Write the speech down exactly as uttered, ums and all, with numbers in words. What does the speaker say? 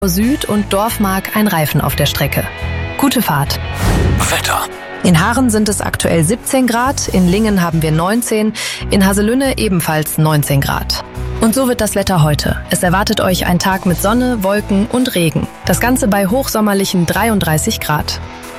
Süd und Dorfmark ein Reifen auf der Strecke. Gute Fahrt. Wetter. In Haaren sind es aktuell siebzehn Grad, in Lingen haben wir neunzehn, in Haselünne ebenfalls neunzehn Grad. Und so wird das Wetter heute. Es erwartet euch ein Tag mit Sonne, Wolken und Regen. Das Ganze bei hochsommerlichen dreiunddreißig Grad.